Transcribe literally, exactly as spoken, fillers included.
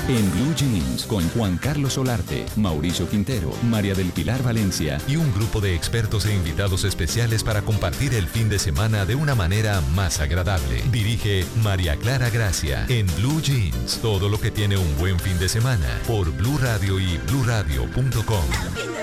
En Blue Jeans con Juan Carlos Solarte, Mauricio Quintero, María del Pilar Valencia y un grupo de expertos e invitados especiales para compartir el fin de semana de una manera más agradable. Dirige María Clara Gracia en Blue Jeans. Todo lo que tiene un buen fin de semana por Blue Radio y blue radio punto com.